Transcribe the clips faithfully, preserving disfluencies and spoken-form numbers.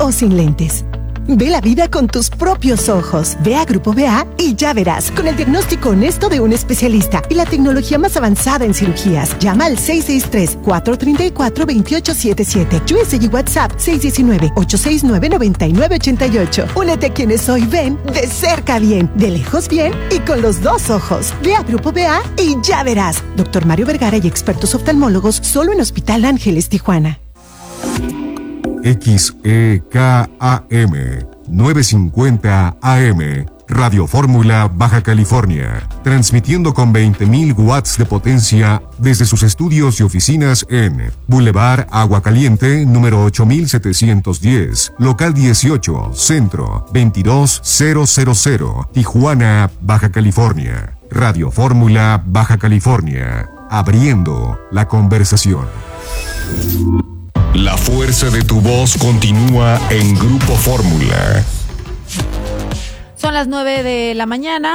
o sin lentes. Ve la vida con tus propios ojos. Ve a Grupo B A y ya verás, con el diagnóstico honesto de un especialista y la tecnología más avanzada en cirugías. Llama al seis seis tres, cuatro tres cuatro, dos ocho siete siete. U S y WhatsApp seis uno nueve, ocho seis nueve, nueve nueve ocho ocho. Únete a quienes hoy ven de cerca bien, de lejos bien y con los dos ojos. Ve a Grupo B A y ya verás. Doctor Mario Vergara y expertos oftalmólogos solo en Hospital Ángeles, Tijuana. X E K A M novecientos cincuenta A M, Radio Fórmula, Baja California, transmitiendo con veinte mil watts de potencia desde sus estudios y oficinas en Boulevard Agua Caliente, número ocho mil setecientos diez, local dieciocho, Centro, veintidós mil, Tijuana, Baja California. Radio Fórmula, Baja California, abriendo la conversación. La fuerza de tu voz continúa en Grupo Fórmula. Son las nueve de la mañana.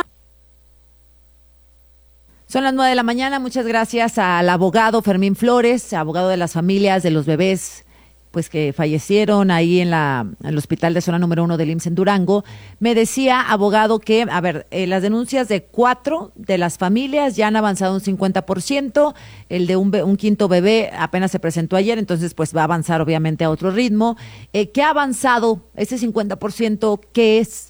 Son las nueve de la mañana. Muchas gracias al abogado Fermín Flores, abogado de las familias de los bebés pues que fallecieron ahí en la en el hospital de zona número uno del I M S S en Durango. Me decía, abogado, que, a ver, eh, las denuncias de cuatro de las familias ya han avanzado un cincuenta por ciento, el de un, be- un quinto bebé apenas se presentó ayer, entonces pues va a avanzar obviamente a otro ritmo. Eh, ¿Qué ha avanzado ese cincuenta por ciento? ¿Qué es?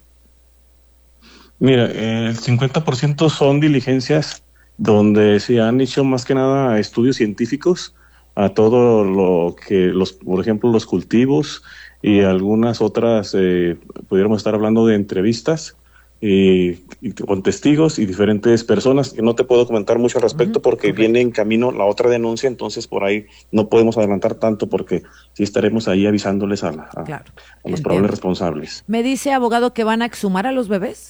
Mira, el cincuenta por ciento son diligencias donde se han hecho más que nada estudios científicos a todo lo que, los, por ejemplo, los cultivos y algunas otras, eh, pudiéramos estar hablando de entrevistas y, y con testigos y diferentes personas, que no te puedo comentar mucho al respecto porque okay. viene en camino la otra denuncia, entonces por ahí no podemos adelantar tanto porque sí estaremos ahí avisándoles a, la, a, claro. a los probables responsables. ¿Me dice, abogado, que van a exhumar a los bebés?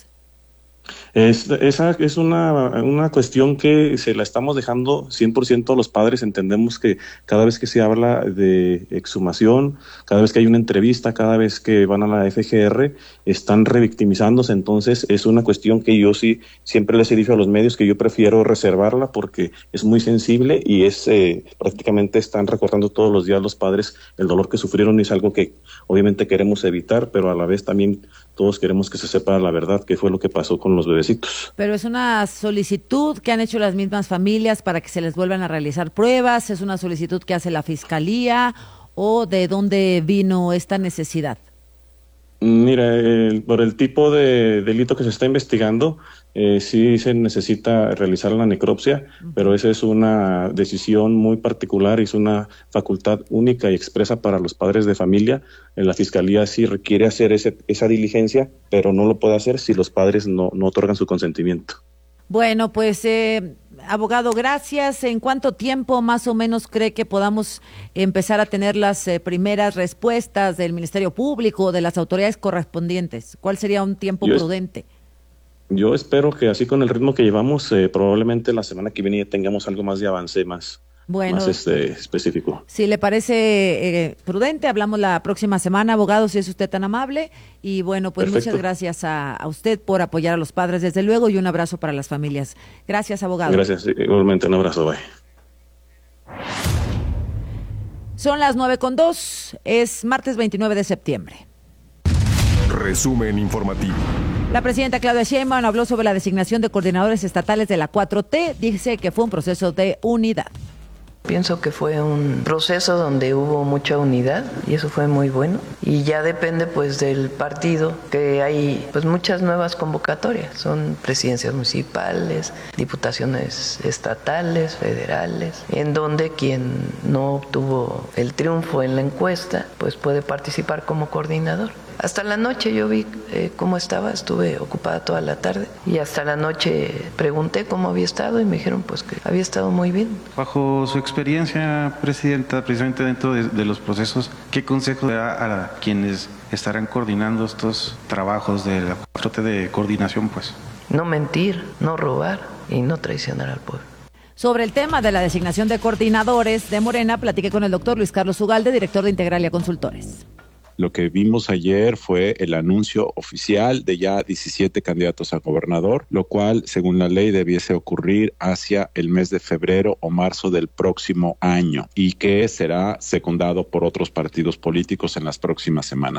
Es, esa es una, una cuestión que se la estamos dejando cien por ciento a los padres. Entendemos que cada vez que se habla de exhumación, cada vez que hay una entrevista, cada vez que van a la F G R, están revictimizándose. Entonces es una cuestión que yo sí siempre les he dicho a los medios que yo prefiero reservarla porque es muy sensible y es eh, prácticamente están recordando todos los días los padres el dolor que sufrieron y es algo que obviamente queremos evitar, pero a la vez también todos queremos que se sepa la verdad, qué fue lo que pasó con los bebecitos. Pero es una solicitud que han hecho las mismas familias para que se les vuelvan a realizar pruebas, es una solicitud que hace la Fiscalía, o ¿de dónde vino esta necesidad? Mira, el, por el tipo de delito que se está investigando, eh, sí se necesita realizar la necropsia, uh-huh. pero esa es una decisión muy particular y es una facultad única y expresa para los padres de familia. La Fiscalía sí requiere hacer ese, esa diligencia, pero no lo puede hacer si los padres no, no otorgan su consentimiento. Bueno, pues, eh, abogado, gracias. ¿En cuánto tiempo más o menos cree que podamos empezar a tener las eh, primeras respuestas del Ministerio Público, de las autoridades correspondientes? ¿Cuál sería un tiempo yo prudente? Es, yo espero que así con el ritmo que llevamos, eh, probablemente la semana que viene ya tengamos algo más de avance, más, bueno, más este, específico. Si le parece eh, prudente, hablamos la próxima semana, abogado, si es usted tan amable. Y bueno, pues Perfecto. Muchas gracias a, a usted por apoyar a los padres, desde luego, y un abrazo para las familias. Gracias, abogado. Gracias, igualmente, un abrazo, bye. Son las nueve con dos, es martes veintinueve de septiembre. Resumen informativo. La presidenta Claudia Sheinbaum habló sobre la designación de coordinadores estatales de la cuatro T, dice que fue un proceso de unidad. Pienso que fue un proceso donde hubo mucha unidad y eso fue muy bueno. Y ya depende pues del partido, que hay pues muchas nuevas convocatorias. Son presidencias municipales, diputaciones estatales, federales, en donde quien no obtuvo el triunfo en la encuesta pues puede participar como coordinador. Hasta la noche yo vi eh, cómo estaba, estuve ocupada toda la tarde y hasta la noche pregunté cómo había estado y me dijeron pues que había estado muy bien. Bajo su experiencia, presidenta, precisamente dentro de, de los procesos, ¿qué consejo le da a quienes estarán coordinando estos trabajos de la cuatro T de coordinación, pues? No mentir, no robar y no traicionar al pueblo. Sobre el tema de la designación de coordinadores de Morena, platiqué con el doctor Luis Carlos Ugalde, director de Integralia Consultores. Lo que vimos ayer fue el anuncio oficial de ya diecisiete candidatos a gobernador, lo cual, según la ley, debiese ocurrir hacia el mes de febrero o marzo del próximo año y que será secundado por otros partidos políticos en las próximas semanas.